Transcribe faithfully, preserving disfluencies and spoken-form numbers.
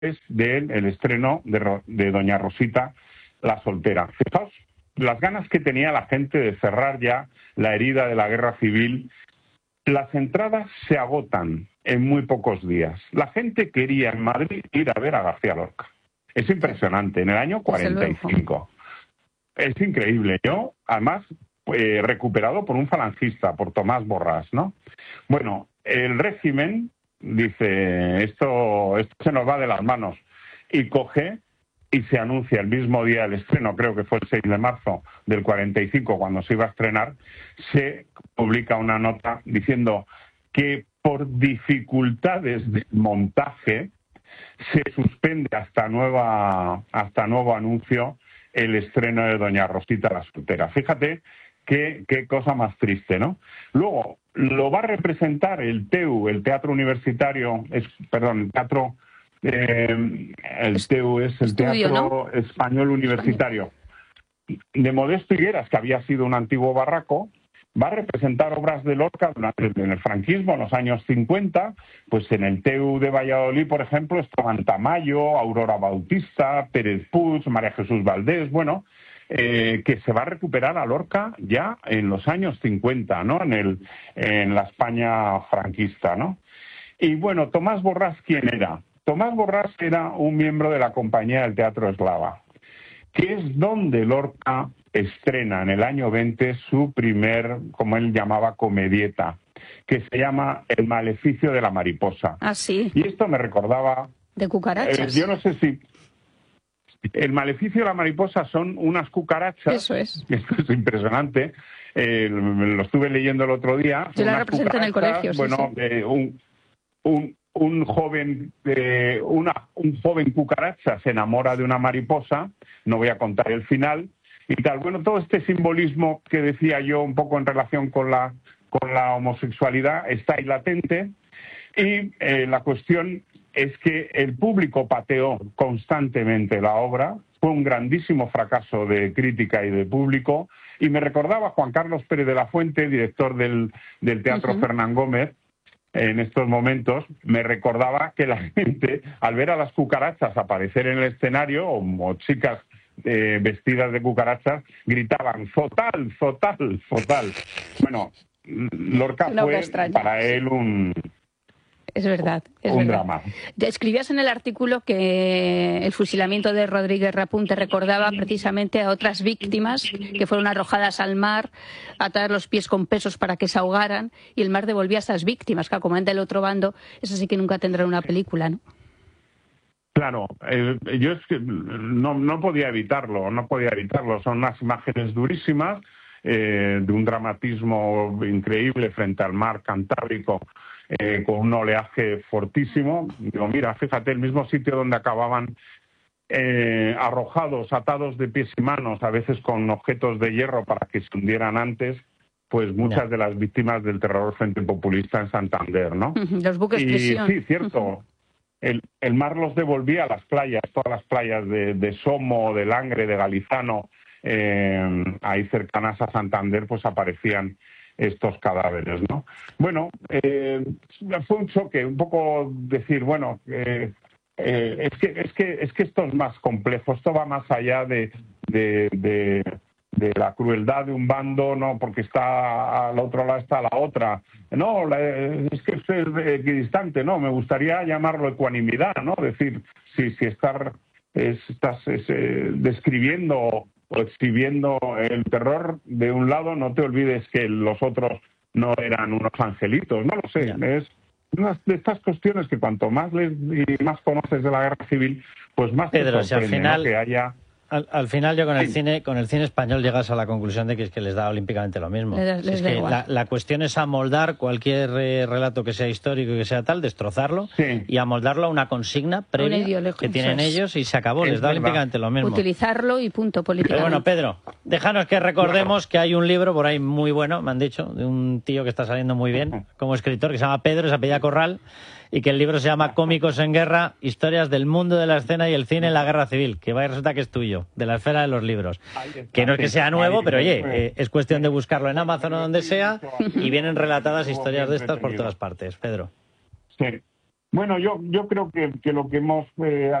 del el estreno de, de Doña Rosita la soltera. Fijaos las ganas que tenía la gente de cerrar ya la herida de la guerra civil. Las entradas se agotan en muy pocos días. La gente quería en Madrid ir a ver a García Lorca. Es impresionante, en el año cuarenta y cinco. Es increíble. Yo, además, eh, recuperado por un falangista, por Tomás Borrás, ¿no? Bueno, el régimen dice, esto, esto se nos va de las manos, y coge y se anuncia el mismo día del estreno, creo que fue el seis de marzo del cuarenta y cinco, cuando se iba a estrenar, se publica una nota diciendo que por dificultades de montaje se suspende hasta nueva hasta nuevo anuncio el estreno de Doña Rosita la soltera. Fíjate qué, qué cosa más triste, ¿no? Luego, lo va a representar el T E U, el Teatro Universitario, es, perdón, el Teatro... Eh, el T E U es el Estudio, Teatro ¿no? Español Universitario de Modesto Higueras, que había sido un antiguo barraco. Va a representar obras de Lorca durante en el franquismo, en los años cincuenta. Pues en el T E U de Valladolid, por ejemplo, estaban Tamayo, Aurora Bautista, Pérez Puig, María Jesús Valdés, bueno, eh, que se va a recuperar a Lorca ya en los años cincuenta, ¿no? En, el, en la España franquista, ¿no? Y bueno, Tomás Borrás, ¿quién era? Tomás Borrás era un miembro de la compañía del Teatro Eslava, que es donde Lorca estrena en el año veinte su primer, como él llamaba, comedieta, que se llama El maleficio de la mariposa. Ah, sí. Y esto me recordaba... De cucarachas. Eh, yo no sé si... El maleficio de la mariposa son unas cucarachas... Eso es. Esto es impresionante. Eh, lo estuve leyendo el otro día. Yo la representé en el colegio, sí, bueno, sí. Eh, un... un un joven eh, una, un joven cucaracha se enamora de una mariposa, no voy a contar el final, y tal. Bueno, todo este simbolismo que decía yo un poco en relación con la, con la homosexualidad está ahí latente, y eh, la cuestión es que el público pateó constantemente la obra, fue un grandísimo fracaso de crítica y de público, y me recordaba Juan Carlos Pérez de la Fuente, director del, del Teatro uh-huh. Fernán Gómez, en estos momentos, me recordaba que la gente, al ver a las cucarachas aparecer en el escenario, o, o chicas eh, vestidas de cucarachas, gritaban ¡Zotal, Zotal, Zotal! Bueno, Lorca no, fue para él un... Es verdad, es un verdad. drama. Escribías en el artículo que el fusilamiento de Rodríguez Rapunte recordaba precisamente a otras víctimas que fueron arrojadas al mar, atadas los pies con pesos para que se ahogaran, y el mar devolvía a esas víctimas, que comenta el otro bando. Eso sí que nunca tendrá una película, ¿no? Claro, eh, yo es que no, no podía evitarlo, no podía evitarlo. Son unas imágenes durísimas, eh, de un dramatismo increíble frente al mar Cantábrico, Eh, con un oleaje fortísimo. Digo, mira, fíjate, el mismo sitio donde acababan eh, arrojados, atados de pies y manos, a veces con objetos de hierro para que se hundieran antes, pues muchas de las víctimas del terror frente populista en Santander, ¿no? Los buques y prisión. sí, cierto. El, el mar los devolvía a las playas, todas las playas de, de Somo, de Langre, de Galizano, eh, ahí cercanas a Santander, pues aparecían estos cadáveres, ¿no? Bueno, eh, fue un choque, un poco decir, bueno, eh, eh, es que es que es que esto es más complejo, esto va más allá de, de, de, de la crueldad de un bando, no, porque está al otro lado está la otra, no, la, es que esto es equidistante, no, me gustaría llamarlo ecuanimidad, ¿no? Decir, si si estar es, estás es, eh, describiendo o exhibiendo el terror de un lado, no te olvides que los otros no eran unos angelitos, no lo sé, yeah. Es una de estas cuestiones que cuanto más lees y más conoces de la guerra civil, pues más Pedro, te sorprende, si al final, ¿no? Que haya... Al, al final yo con el sí. cine con el cine español llegas a la conclusión de que es que les da olímpicamente lo mismo. Les, les es da que igual. la, la cuestión es amoldar cualquier eh, relato que sea histórico y que sea tal, destrozarlo sí. y amoldarlo a una consigna previa que tienen ellos y se acabó, es les da verdad. olímpicamente lo mismo. Utilizarlo y punto, políticamente. Pero bueno, Pedro, déjanos que recordemos que hay un libro por ahí muy bueno, me han dicho, de un tío que está saliendo muy bien como escritor, que se llama Pedro, se apellida Corral, y que el libro se llama Cómicos en Guerra, historias del mundo de la escena y el cine en la guerra civil, que va y resulta que es tuyo, de la esfera de los libros. Que no es que sea nuevo, pero oye, eh, es cuestión de buscarlo en Amazon o donde sea, y vienen relatadas historias de estas por todas partes. Pedro. Sí. Bueno, yo, yo creo que, que lo que hemos eh,